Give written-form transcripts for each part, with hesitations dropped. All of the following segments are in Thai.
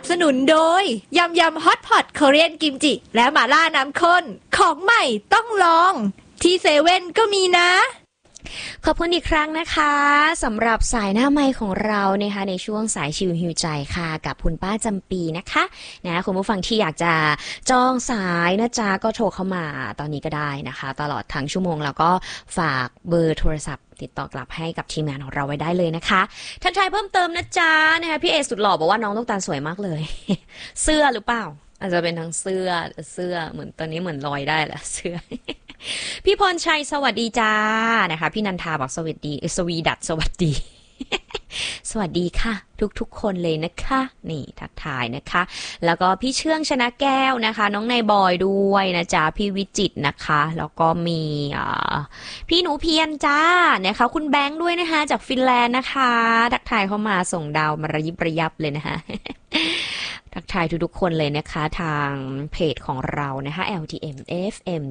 บสนุนโดยยำฮอตพอตเกาหลีกิมจิและหม่าล่าน้ำข้นของใหม่ต้องลองที่เซเว่นก็มีนะขอบคุณอีกครั้งนะคะสำหรับสายหน้าไมค์ของเรานะคะในช่วงสายชิวหิวใจค่ะกับคุณป้าจำปีนะคะคุณผู้ฟังที่อยากจะจองสายนะจ๊ะก็โทรเข้ามาตอนนี้ก็ได้นะคะตลอดทั้งชั่วโมงแล้วก็ฝากเบอร์โทรศัพท์ติดต่อกลับให้กับทีมงานของเราไว้ได้เลยนะคะทักทายเพิ่มเติมนะจ๊ะนะคะพี่เอสุดหล่อบอกว่าน้องตุ๊กตาสวยมากเลย เสื้อหรือเปล่าอาจจะเป็นทั้งเสื้อเหมือนตอนนี้เหมือนลอยได้แหละเสื้อ พี่พรชัยสวัสดีจ้านะคะพี่นันทาบอกสวัสดีสวีดัตสวัสดี สวัสดีค่ะทุกคนเลยนะคะนี่ทักทายนะคะแล้วก็พี่เชื่องชนะแก้วนะคะน้องนายบอยด้วยนะจ๊ะพี่วิจิตรนะคะแล้วก็มีพี่หนูเพียรจ้านะคะคุณแบงค์ด้วยนะคะจากฟินแลนด์นะคะทักทายเข้ามาส่งดาวมาระยิบระยับเลยนะคะ ทักทายทุกๆคนเลยนะคะทางเพจของเรานะคะ LTM FM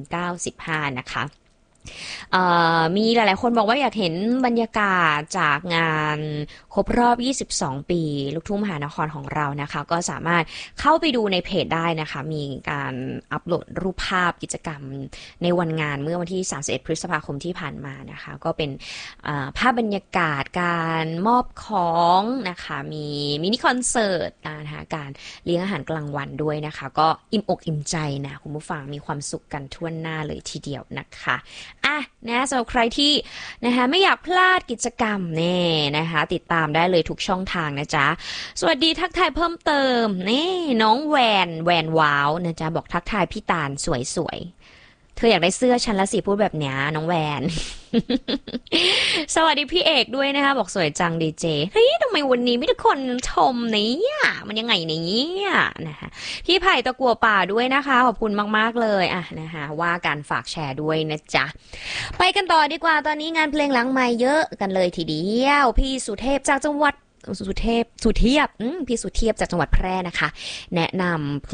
95นะคะมีหลายๆคนบอกว่าอยากเห็นบรรยากาศจากงานครบรอบ22ปีลูกทุ่งมหานครของเรานะคะก็สามารถเข้าไปดูในเพจได้นะคะมีการอัปโหลดรูปภาพกิจกรรมในวันงานเมื่อวันที่31พฤษภาคมที่ผ่านมานะคะก็เป็นภาพบรรยากาศการมอบของนะคะมีมินิคอนเสิร์ตนะคะการเลี้ยงอาหารกลางวันด้วยนะคะก็อิ่มอกอิ่มใจนะคุณผู้ฟังมีความสุขกันทั่วหน้าเลยทีเดียวนะคะนะสำหรับใครที่นะคะไม่อยากพลาดกิจกรรมนี่นะคะติดตามได้เลยทุกช่องทางนะจ๊ะสวัสดีทักทายเพิ่มเติมนี่น้องแวนว้าวนะจ๊ะบอกทักทายพี่ตาลสวยเธออยากได้เสื้อฉันละสิพูดแบบเนี้ยน้องแวน สวัสดีพี่เอกด้วยนะคะบอกสวยจังดีเจเฮ้ยทำไมวันนี้มีทุกคนชมเนี่ยมันยังไงเนี่ยนะคะพี่ไผ่ตะกัวป่าด้วยนะคะขอบคุณมากๆเลยนะคะว่าการฝากแชร์ด้วยนะจ๊ะไปกันต่อดีกว่าตอนนี้งานเพลงหลังไมค์เยอะกันเลยทีเดียวพี่สุเทพจากจังหวัดพี่สุเทพจากจังหวัดแพร่นะคะแนะนำ